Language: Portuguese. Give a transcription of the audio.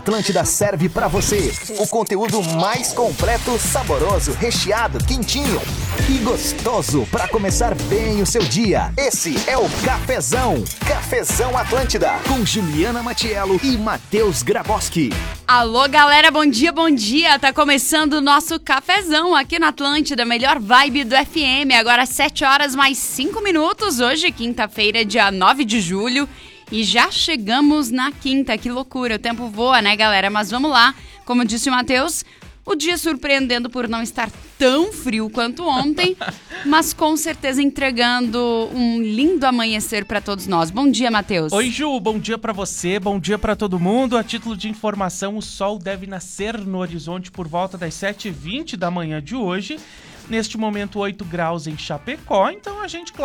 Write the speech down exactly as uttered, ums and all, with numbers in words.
Atlântida serve pra você o conteúdo mais completo, saboroso, recheado, quentinho e gostoso pra começar bem o seu dia. Esse é o Cafezão. Cafezão Atlântida com Juliana Matiello e Matheus Graboski. Alô, galera, bom dia, bom dia. Tá começando o nosso Cafezão aqui na Atlântida, melhor vibe do F M. Agora sete horas mais cinco minutos. Hoje, quinta-feira, dia nove de julho. E já chegamos na quinta, que loucura, o tempo voa, né, galera? Mas vamos lá, como disse o Matheus, o dia surpreendendo por não estar tão frio quanto ontem, mas com certeza entregando um lindo amanhecer para todos nós. Bom dia, Matheus. Oi, Ju, bom dia para você, bom dia para todo mundo. A título de informação, o sol deve nascer no horizonte por volta das sete e vinte da manhã de hoje. Neste momento, oito graus em Chapecó, então a gente,